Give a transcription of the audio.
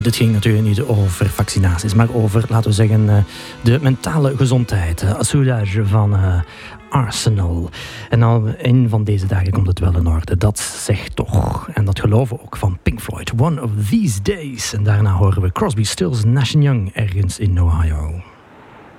Dit ging natuurlijk niet over vaccinaties, maar over, laten we zeggen, de mentale gezondheid. Soulage van Arsenal. En al een van deze dagen komt het wel in orde. Dat zegt toch. En dat geloven we ook van Pink Floyd. One of These Days. En daarna horen we Crosby, Stills, Nash & Young ergens in Ohio.